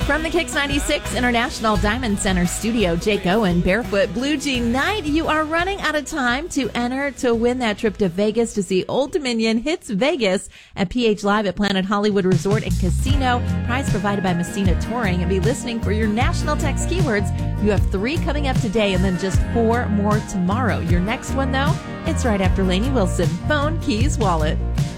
From the Kicks 96 International Diamond Center studio, Jake Owen, Barefoot Blue Jean Knight. You are running out of time to enter to win that trip to Vegas to see Old Dominion Hits Vegas at PH Live at Planet Hollywood Resort and Casino. Prize provided by Messina Touring. And be listening for your national text keywords. You have 3 coming up today and then just 4 more tomorrow. Your next one, though, it's right after Lainey Wilson. Phone, keys, wallet.